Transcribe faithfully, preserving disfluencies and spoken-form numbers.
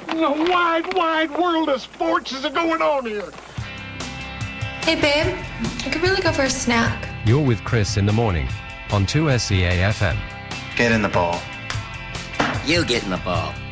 in the wide, wide world of sports is going on here? Hey, babe, I could really go for a snack. You're with Chris in the morning on two S E A F M. Get in the ball. You get in the ball.